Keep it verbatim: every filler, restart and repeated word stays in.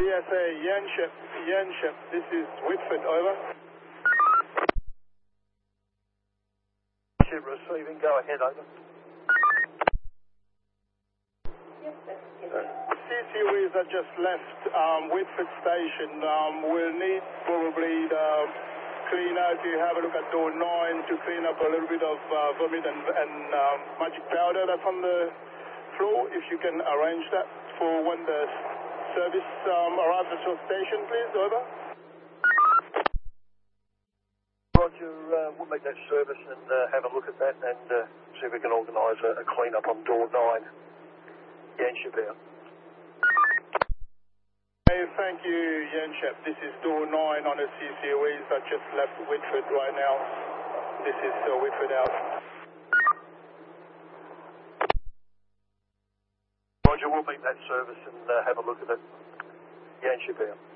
B S A, Yanship, Yanship, this is Whitford, over. Ship receiving, go ahead, over. C C Ws that just left um, Whitford Station um, will need probably the cleaner to have a look at door nine to clean up a little bit of uh, vomit and, and um, magic powder that's on the floor. If you can arrange that for when the service um, arrives at your station, please, over. Roger, uh, we'll make that service and uh, have a look at that and uh, see if we can organise a, a clean up on door nine. Yanship out. Hey, thank you, Yanship. This is door nine on the C C Ws that just left Whitford right now. This is uh, Whitford out. Roger, we'll make that service and uh, have a look at it. Yanship out.